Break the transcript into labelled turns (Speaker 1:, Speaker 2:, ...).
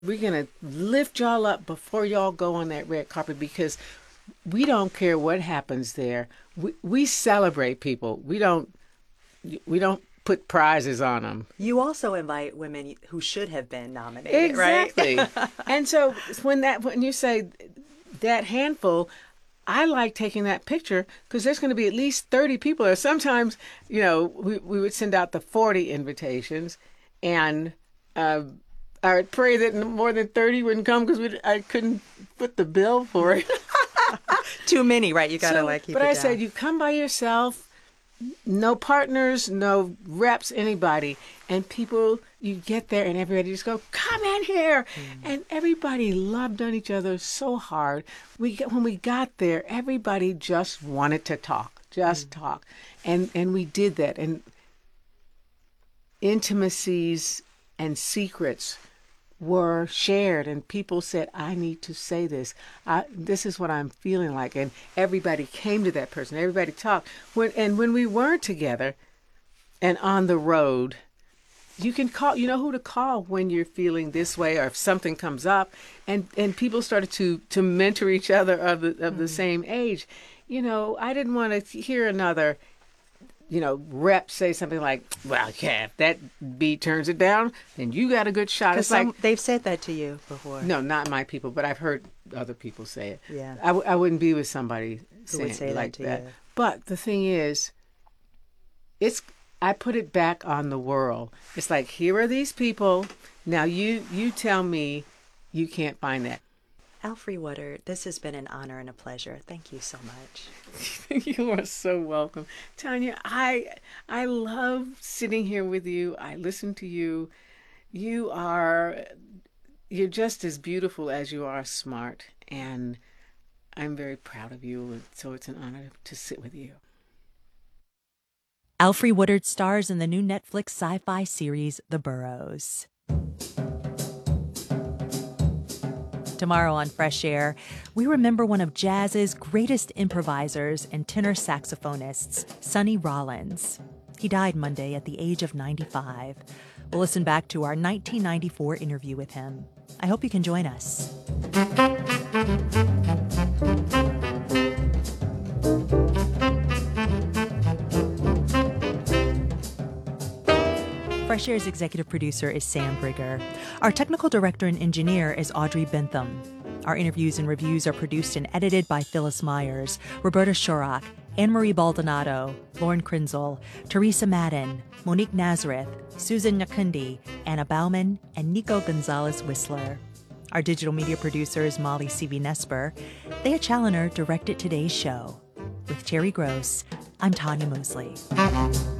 Speaker 1: We're going to lift y'all up before y'all go on that red carpet because we don't care what happens there. We celebrate people. We don't put prizes on them.
Speaker 2: You also invite women who should have been nominated, right?
Speaker 1: Exactly. And so when you say that handful, I like taking that picture because there's going to be at least 30 people there. Sometimes, we would send out the 40 invitations, and I would pray that more than 30 wouldn't come because I couldn't put the bill for it.
Speaker 2: Too many, right? You got to keep it
Speaker 1: But I
Speaker 2: down.
Speaker 1: said, you come by yourself, no partners, no reps, anybody. And people, you get there and everybody just go, come in here. And everybody loved on each other so hard. When we got there, everybody just wanted to talk, talk. And we did that. And intimacies and secrets were shared, and people said, I need to say this. This is what I'm feeling like. And everybody came to that person. Everybody talked. When we weren't together and on the road, you can call, you know who to call when you're feeling this way or if something comes up. And people started to mentor each other of the same age. I didn't want to hear another rep say something like, well, yeah, if that bee turns it down, then you got a good shot. It's like,
Speaker 2: they've said that to you before.
Speaker 1: no, not my people, but I've heard other people say it.
Speaker 2: Yeah.
Speaker 1: I wouldn't be with somebody
Speaker 2: Who would say
Speaker 1: like
Speaker 2: that to
Speaker 1: that.
Speaker 2: you?
Speaker 1: But the thing is, I put it back on the world. It's like, here are these people. Now you tell me you can't find that.
Speaker 2: Alfre Woodard, this has been an honor and a pleasure. Thank you so much.
Speaker 1: You are so welcome. Tanya, I love sitting here with you. I listen to you. You're just as beautiful as you are smart, and I'm very proud of you. So it's an honor to sit with you.
Speaker 3: Alfre Woodard stars in the new Netflix sci-fi series The Burrows. Tomorrow on Fresh Air, we remember one of jazz's greatest improvisers and tenor saxophonists, Sonny Rollins. He died Monday at the age of 95. We'll listen back to our 1994 interview with him. I hope you can join us. Fresh Air's executive producer is Sam Brigger. Our technical director and engineer is Audrey Bentham. Our interviews and reviews are produced and edited by Phyllis Myers, Roberta Shorak, Anne-Marie Baldonado, Lauren Krenzel, Teresa Madden, Monique Nazareth, Susan Nyakundi, Anna Bauman, and Nico Gonzalez-Whistler. Our digital media producer is Molly C.V. Thea Challoner directed today's show. With Terry Gross, I'm Tanya Mosley.